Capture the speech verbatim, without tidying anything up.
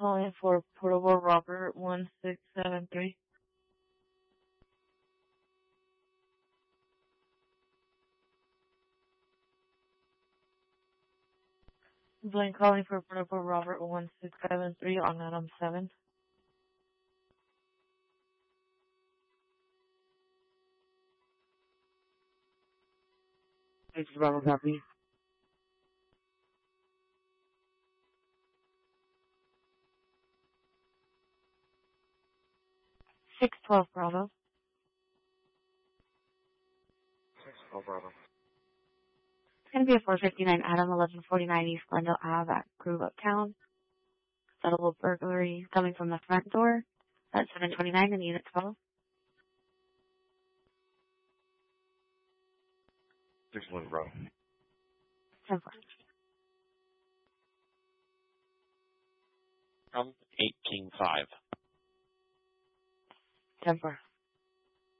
calling for Portable Robert one six seven three. Blaine calling for Portable Robert one six seven three on Adam seven. Thanks for Bravo copy. six twelve Bravo. six twelve Bravo. It's going to be a four fifty-nine Adam, eleven forty-nine East Glendale Ave at Groove Uptown. Settled burglary coming from the front door. That's seven twenty-nine in Unit twelve. six one Bravo. ten four. Um, eighteen five. ten four.